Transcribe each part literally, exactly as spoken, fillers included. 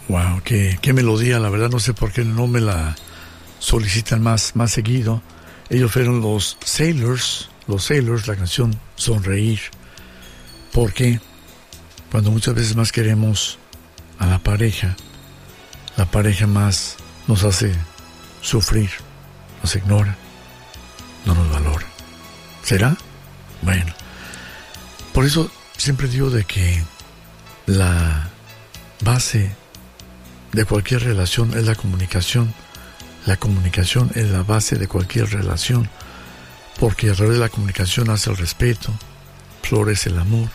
Wow, qué, qué melodía, la verdad no sé por qué no me la solicitan más, más seguido. Ellos fueron los Sailors, los Sailors, la canción Sonreír. Porque cuando muchas veces más queremos a la pareja, la pareja más nos hace sufrir, nos ignora, no nos valora. ¿Será? Bueno, por eso siempre digo de que la base de cualquier relación es la comunicación. La comunicación es la base de cualquier relación, porque a través de la comunicación nace el respeto, florece el amor.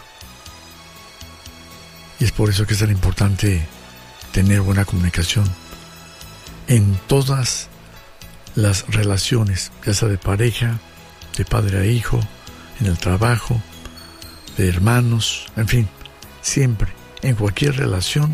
Y es por eso que es tan importante tener buena comunicación en todas las relaciones, ya sea de pareja, de padre a hijo, en el trabajo, de hermanos, en fin, siempre, en cualquier relación,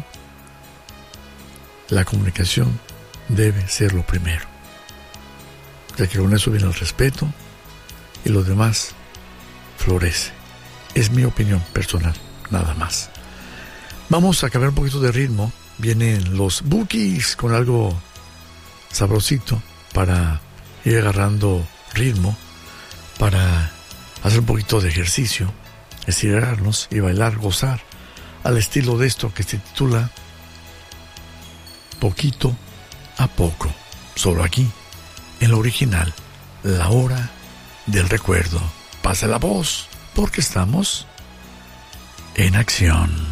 la comunicación debe ser lo primero, ya que con eso viene el respeto y lo demás florece. Es mi opinión personal, nada más. Vamos a cambiar un poquito de ritmo. Vienen los Bookies con algo sabrosito para ir agarrando ritmo, para hacer un poquito de ejercicio, estirarnos y bailar, gozar al estilo de esto que se titula Poquito a Poco, solo aquí, en lo original, La Hora del Recuerdo. Pasa la voz, porque estamos en acción.